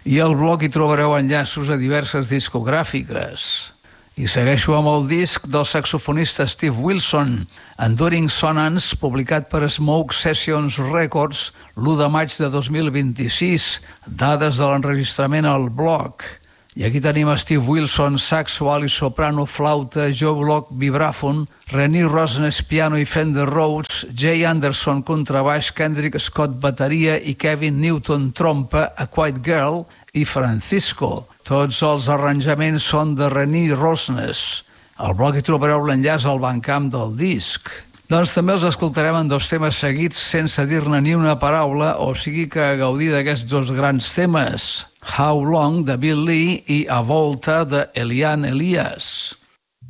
I al blog hi trobareu enllaços a diverses discogràfiques. I segueixo amb el disc del saxofonista Steve Wilson, Enduring Sonance, publicat per Smoke Sessions Records l'1 de maig de 2026, dades de l'enregistrament al blog. I aquí tenim a Steve Wilson, saxo, alt i soprano, flauta, Joe Block, vibràfon, Rennie Rosnes, piano i Fender Rhodes, Jay Anderson, contrabaix, Kendrick Scott, bateria i Kevin Newton, trompa, A Quiet Girl i Francisco. Tots els arranjaments són de Rennie Rosnes. Al blog hi trobareu l'enllaç al Bandcamp del disc. Doncs també els escoltarem en 2 temes seguits sense dir-ne ni una paraula, o sigui que a gaudir d'aquests 2 grans temes. How Long, de Bill Lee, i A Volta, de Eliane Elias.